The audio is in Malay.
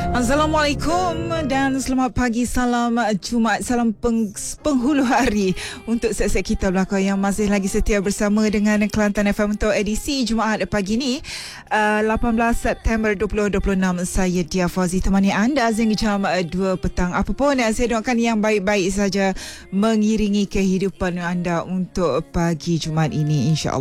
Assalamualaikum dan selamat pagi, salam Jumaat, salam penghulu hari untuk set-set kita belakang yang masih lagi setia bersama dengan Kelantan FM untuk edisi Jumaat pagi ni 18 September 2026. Saya Dia Fauzi temani anda sehingga jam 2 petang. Apapun saya doakan yang baik-baik saja mengiringi kehidupan anda untuk pagi Jumaat ini, insya-Allah.